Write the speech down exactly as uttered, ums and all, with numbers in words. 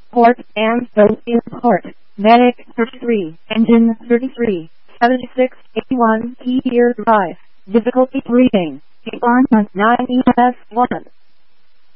Port and so is port. Medic thirty-three. Engine thirty-three. seventy-six eighty-one T Gear Drive. Difficulty reading. Arm nine E S one.